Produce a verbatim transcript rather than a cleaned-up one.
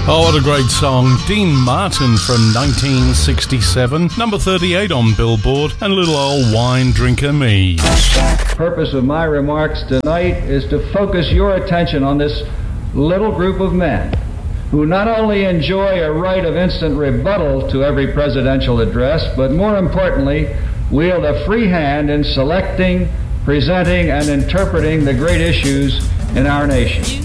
Oh, what a great song. Dean Martin from nineteen sixty-seven, number thirty-eight on Billboard, and little old wine drinker me. The purpose of my remarks tonight is to focus your attention on this little group of men who not only enjoy a right of instant rebuttal to every presidential address, but more importantly, wield a free hand in selecting, presenting, and interpreting the great issues in our nation.